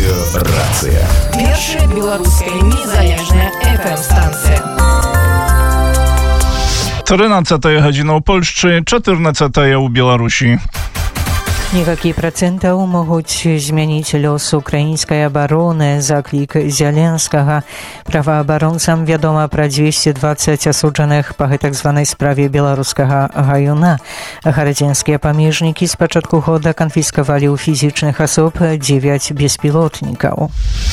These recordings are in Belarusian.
Радыёрацыя. Першая беларуская незалежная FM-станція. 13 гадзіна ў Польшчы, 14 у Беларусі. Некалькі працэнтаў могуць змяніць лёс украінскай абароны, заклік Зяленскага. Праваабаронцам вядома пра 220 асуджаных па гэтак званай справе беларускага гаюна. Гарадзенскія памежнікі з пачатку года канфіскавалі ў фізічных асоб 9 беспілотнікаў.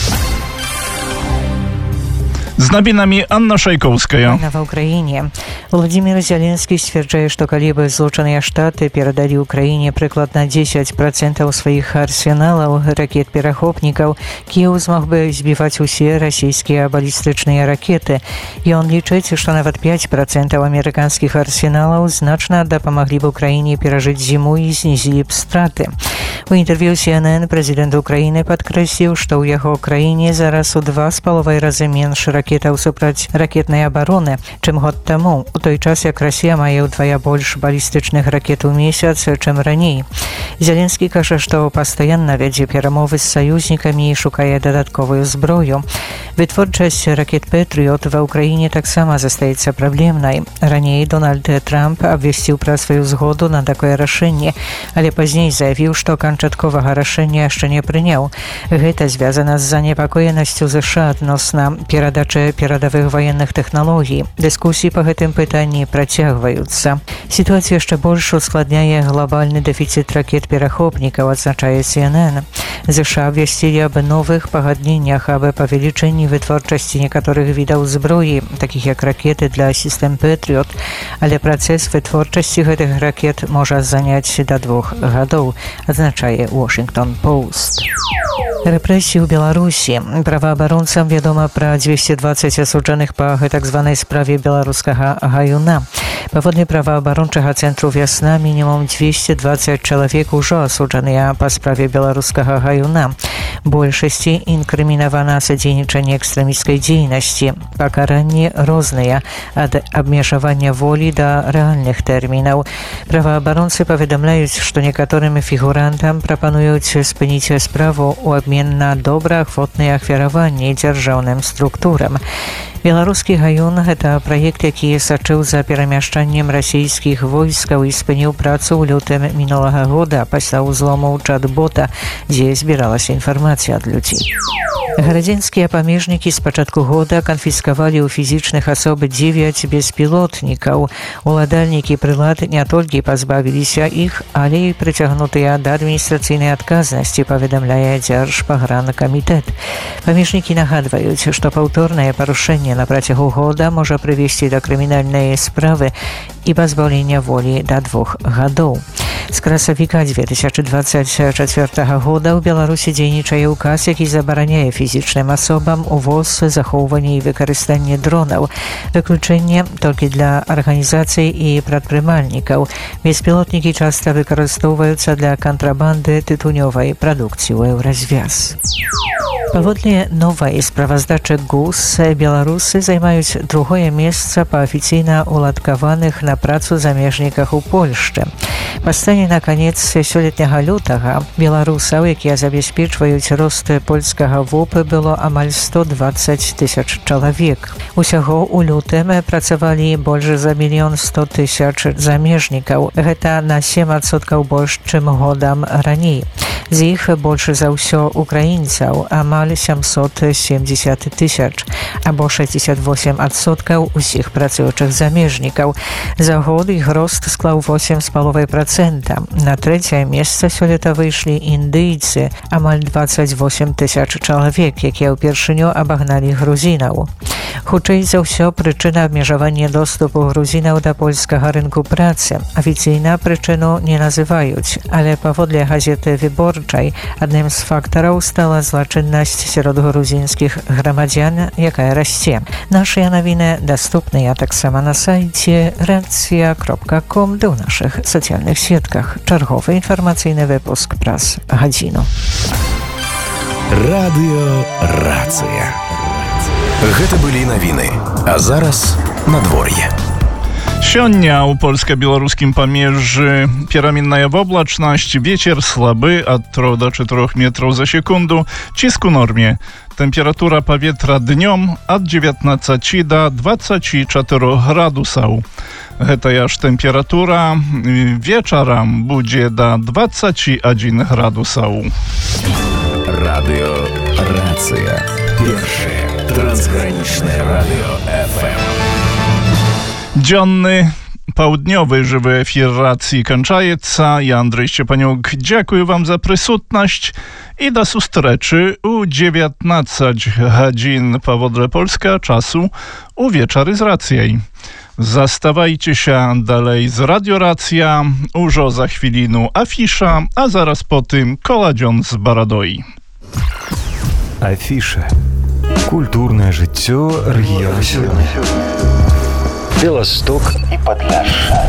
Z nami Anna Szajkowska. W Ukrainie. Władimir Zelenski stwierdza, że kaliby Zjednoczone Sztaty передали Ukrainie przykład na 10% swoich arsenałów rakiet перехопников. Kijów mógłby zbiwać wszystkie rosyjskie balistyczne rakiety. I on liczy, że nawet 5% amerykańskich arsenałów znacznie pomogli Ukrainie przeżyć zimę i zniżyli straty. W interwiu CNN prezydent Ukrainy podkreślił, że u jego Ukrainie zaraz o 2,5 razy mniejsze rakietów suprać rakietnej obrony, czym rok temu. U tej czas jak Rosja ma wdwoje больше balistycznych rakiet w miesiąc, czym raniej. Zelenski każe, że постоянно wiedzie перемовы z sojusznikami i szukaje dodatkową zbroję. Wytwórczość rakiet Patriot w Ukrainie tak samo zostaje problemnej. Raniej Donald Trump obwieścił про swoją zgodę na takie rozwiązanie, ale później zajawił, że końcowego rozwiązania jeszcze nie przyjął. To związane z zaniepokojonością США odnośnie передачи передових воєнних технологій. Дискусії по гэтым пытанні працягваюцца. Ситуацію яшчэ больш ускладняе глобальны дэфіцыт ракет-перахопнікаў, адзначае CNN. США абвясцілі аб новых пагадненнях аб павелічэнні вытворчасці некаторых відаў зброі, такіх як ракеты для сістэм Patriot, але працэс вытворчасці гэтых ракет можа заняць да 2 гадоў, адзначае Washington Post. Рэпрэсіі ў Беларусі. Праваабаронцам вядома пра 220 асуджаных па так званай справе беларускага гаюна. Паводле праваабарончага цэнтру «Вясна» мінімум 220 чалавек ужо асуджаныя па справе беларускага гаюна. Большасці інкрымінавана садзейнічанне экстрэмісцкай дзейнасці. Пакаранні розныя, ад абмежавання волі да рэальных тэрмінаў. Праваабаронцы паведамляюць, што некаторым фігурантам прапануюць спыніць справу ў абмен на добраахвотныя ахвяраванні дзяржаўным структурам. Беларускі гаюн – гэта праект, які сачыў за перамяшчаннем расійскіх войскаў і спыніў працу ў лютым мінулага года пасля ўзлому чат-бота, дзе збіралася інфармацыя ад людзей. Гарадзенскія памежнікі з пачатку года канфіскавалі ў фізічных асоб 9 беспілотнікаў. Уладальнікі прылад не толькі пазбавіліся іх, але і прыцягнутыя да адміністрацыйнай адказнасці, паведамляе Дзяржпагранкамітэт. Памежнікі нагадваюць, што паўторнае парушэнне на працягу года можа прывесці да крымінальнай справы і пазбаўлення волі да 2 гадоў. З красавіка 2024 года ў Беларусі дзейнічае ўказ, які забараняе фізічным асобам увоз, захоўванне і выкарыстанне дронаў. Выключэнне толькі для арганізацый і прадпрымальнікаў. Беспілотнікі часта выкарыстоўваюцца для кантрабанды тытунёвай прадукцыі ў Еўразвяз. Паводле новай справаздачы ГУС, беларусы займаюць другое месца па афіцыйна уладкаваных на працу замежніках у Польшчы. Па стане на канец сёлетняга лютага беларусаў, якія забяспечваюць рост польскага ВОП, было амаль 120 тысяч чалавек. Усяго ў лютым працавалі больш за 1 100 000 замежнікаў. Гэта на 7% больш, чым годам раней. З іх больш за ўсё украінцаў, амаль 770 000, або 68% усіх працуючых замежнікаў. За год іх рост склаў 8,5%. На трэцяе месца сёлета выйшлі індыйцы, амаль 28 000 чалавек, якія ўпершыню абагналі грузінаў. Хутчэй за ўсё, прычына абмежавання доступу грузінаў да польскага рынку працы. Афіцыйна прычыну не называюць, але паводле газеты «Выборчай» адным з фактараў стала злачыннасць сярод грузінскіх грамадзян, якая расце. Нашыя навіны даступныя таксама на сайце reakcja.com ды ў нашых сацыяльных сетках. Чарговы інфармацыйны выпуск праз гадзіну. Радыёрацыя. Гэта былі навіны. А зараз надвор'е. Сёння у польска-беларускім памежжы пераменная воблачнасць, вецер слабы ад 3 до 4 метраў за секунду, ціск у норме. Тэмпература паветра днём ад 19 до 24 градусаў. Гэтая ж тэмпература вечарам будзе да 21 градусаў. Радыё Рацыя. Першае трансгранічнае радыё FM. Дзённы паўднёвы жывы эфір рацыі канчаецца. Я Андрэй Сцепанюк. Дзякую вам за прысутнасць і да сустрэчы у 19 гадзін паводле польскага часу увечары з рацыяй. Заставajcie dalej z Radio Racja, użo za chwilinu afisza, a zaraz po tym koładzion z Baradoi. Афіша. Культурнае жыццё рэгіёна сёння. Беласток і Падляшша.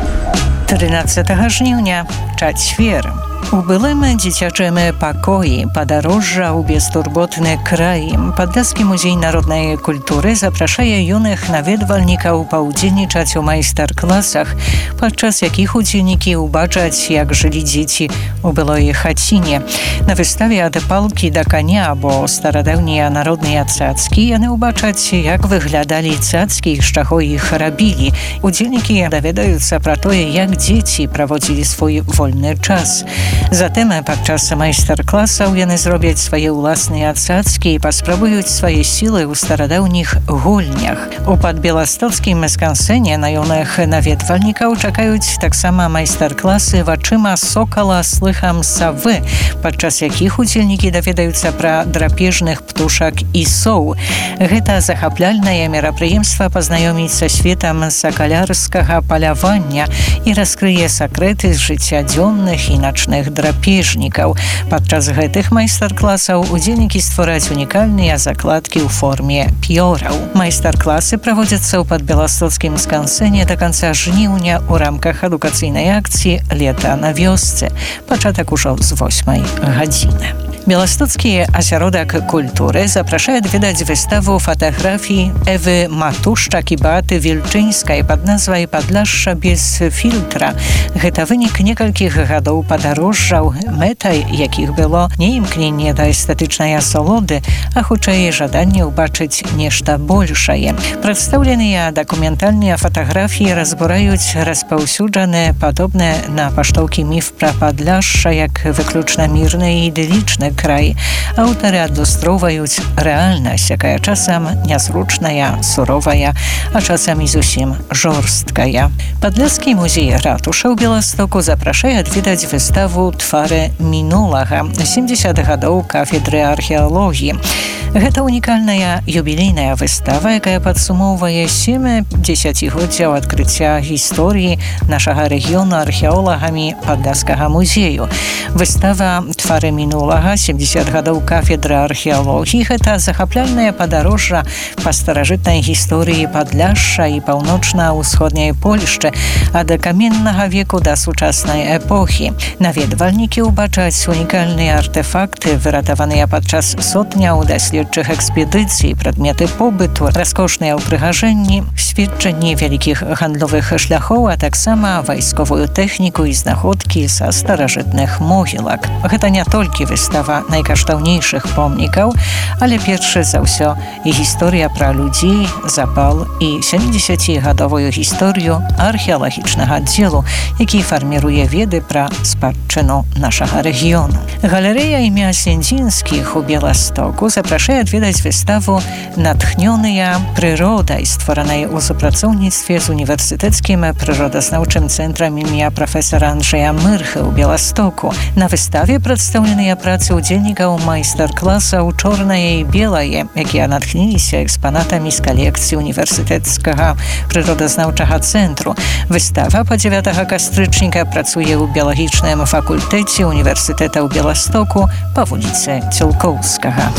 13 жніўня, чацвер. У былым дзіцячым пакоі падарожжа ў бестурботны край. Падляскі музей народнай культуры запрашае юных наведвальнікаў паўдзельнічаць у майстар-класах, падчас якіх удзельнікі ўбачаць, як жылі дзеці у былой хаціне. На выставе ад палкі да каня або старадаўнія народныя цацкі яны ўбачаць, як выглядалі цацкі, з чаго іх рабілі. Удзельнікі даведаюцца пра тое, як дзеці праводзілі свой вольны час. Затым падчас майстар-класаў яны зробяць свае ўласныя цацкі і паспрабуюць свае сілы ў старадаўніх гульнях. У падбеластоцкім скансэне на юных наведвальнікаў чакаюць таксама майстар-класы вачыма сокала слыхам савы, падчас якіх удзельнікі даведаюцца пра драпежных птушак і соў. Гэта захапляльнае мерапрыемства пазнаёміць са светам сакалярскага палявання і раскрые сакрэты з жыцця дзённых і начных драпежнікаў. Падчас гэтых майстар-класаў удзельнікі створаць унікальныя закладкі ў форме п'ёраў. Майстар-класы праводзяцца ў падбеластоцкім скансэне да канца жніўня ў рамках адукацыйнай акцыі «Лета на вёсцы». Пачатак ужо з 8 гадзіны. Беластоцкі асяродак культуры запрашае адведаць выставу фатаграфій Эвы Матушчак і Беаты Вільчынскай пад назвай «Падляшша без фільтра». Гэта вынік некалькіх гадоў падарожжаў, мэтай якіх было не імкненне да эстэтычнай асалоды, а хутчэй жаданне ўбачыць нешта большае. Прадстаўленыя дакументальныя фатаграфіі разбураюць распаўсюджаны падобны на паштоўкі міф пра Падляшша як выключна мірны і ідылічны край. Аўтары адлюстроўваюць рэальнасць, якая часам нязручная, суровая, а часам і зусім жорсткая. Падляскі музей ратуша ў Беластоку запрашае адведаць выставу «Твары мінулага» 70 гадоў кафедры археалогіі. Гэта унікальная юбілейная выстава, якая падсумоўвае 7 дзесяцігоддзяў адкрыцця гісторыі нашага рэгіёну археолагамі Падляскага музею. Выстава «Твары мінулага» 70 гадоў кафедры археалогіі – гэта захапляльнае падарожжа па старажытнай гісторыі Падляшша і паўночна-ўсходняй Польшчы ад каменнага веку да сучаснай эпохі. Наведвальнікі ўбачаць унікальныя артэфакты, выратаваныя падчас сотняў даследчых экспедыцый, прадметы побыту, раскошныя ўпрыгажэнні, сведчанні вялікіх гандлёвых шляхоў, а таксама вайсковую тэхніку і знаходкі са старажытных могілак. Гэта не толькі выстава найкаштаўнейшых помнікаў, але перш за ўсё і гісторыя пра людзей, запал і 70-гадовую гісторыю археалагічнага аддзелу, які фарміруе веды пра спадчыну нашага рэгіёну. Галерэя імя Сендзінскіх у Беластоку запрашае адведаць выставу «Натхнёныя прыродай», створанай у супрацоўніцтве з універсітэцкім прыродазнаўчым цэнтрам імя прафесара Анджэя Мырхы ў Беластоку. На выставе прадстаўленыя працы удзельнікаў майстар-класаў «Чорнае і белае», якія натхніліся экспанатамі з калекцыі універсітэцкага прыродазнаўчага цэнтру. Выстава па 9 кастрычніка працуе ў біялагічным факультэце універсітэта ў Беластоку па вуліцы Цілкоўскага.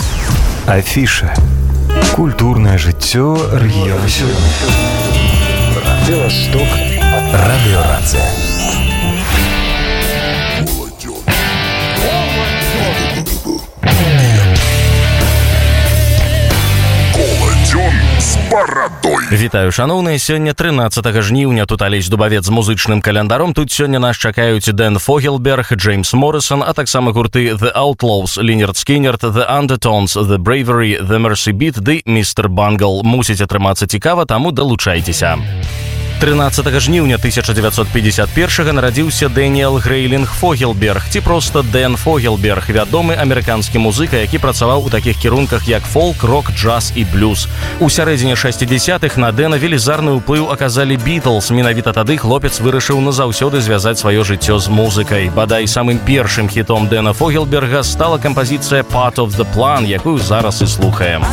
Афіша. Культурнае жыццё рэгіёна сёння. Беласток. Радыё Рацыя. Коладзён з барадой. Вітаю, шановныя, сёння 13 жніўня, тут Алесь Дубавец з музычным календаром. Тут сёння нас чакаюць Дэн Фогельберг, Джеймс Моррисон, а таксама гурты The Outlaws, Лінярд Скінярд, The Undertones, The Bravery, The Mercy Beat ды Mr. Bungle. Мусіць атрымацца цікава, таму далучайцеся. 13 жніўня 1951 нарадзіўся Дэніел Грэйлінг Фогельберг, ці проста Дэн Фогельберг, вядомы амерыканскі музыка, які працаваў у такіх кірунках, як фолк, рок, джаз і блюз. У сярэдзіне 60-х на Дэна велізарны ўплыў аказалі Бітлз. Менавіта тады хлопец вырашыў назаўсёды звязаць сваё жыццё з музыкай. Бадай, самым першым хітом Дэна Фогельберга стала кампазіцыя «Part of the Plan», якую зараз і слухаем.